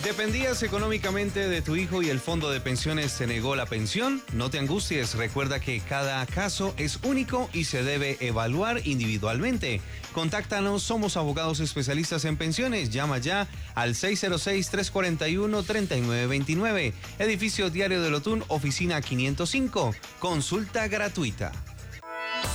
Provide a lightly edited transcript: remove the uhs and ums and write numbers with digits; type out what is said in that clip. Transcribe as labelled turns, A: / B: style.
A: ¿Dependías económicamente de tu hijo y el fondo de pensiones te negó la pensión? No te angusties, recuerda que cada caso es único y se debe evaluar individualmente. Contáctanos, somos abogados especialistas en pensiones. Llama ya al 606-341-3929. Edificio Diario del Otún, oficina 505. Consulta gratuita.